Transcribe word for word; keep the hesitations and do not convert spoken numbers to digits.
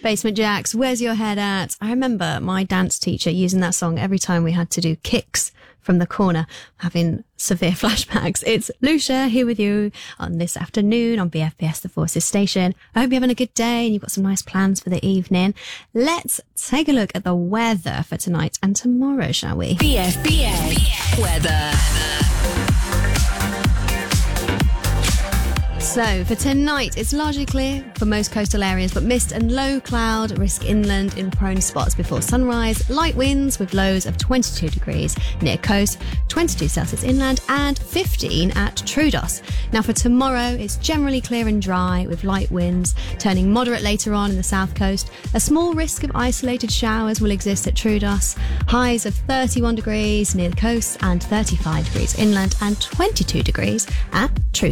Basement Jaxx, Where's Your Head At? I remember my dance teacher using that song every time we had to do kicks from the corner, having severe flashbacks. It's Lucia here with you on this afternoon on B F B S The Forces station. I hope you're having a good day and you've got some nice plans for the evening. Let's take a look at the weather for tonight and tomorrow, shall we? B F B S weather. So for tonight, it's largely clear for most coastal areas, but mist and low cloud risk inland in prone spots before sunrise. Light winds with lows of twenty-two degrees near coast, twenty-two Celsius inland and fifteen at Troodos. Now for tomorrow, it's generally clear and dry with light winds turning moderate later on in the south coast. A small risk of isolated showers will exist at Troodos. Highs of thirty-one degrees near the coast and thirty-five degrees inland and twenty-two degrees at Troodos.